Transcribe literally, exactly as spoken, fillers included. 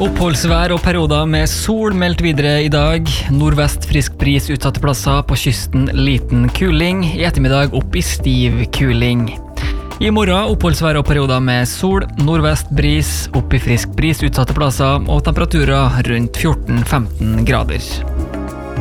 Oppholdsvær og perioder med sol meldt videre i dag. Nordvest frisk bris utsatte plasser, på kysten liten kuling. I ettermiddag opp i stiv kuling. I morgen oppholdsvær og perioder med sol, nordvest bris, opp i frisk bris utsatte plasser og temperaturer rundt fjorten til femten grader.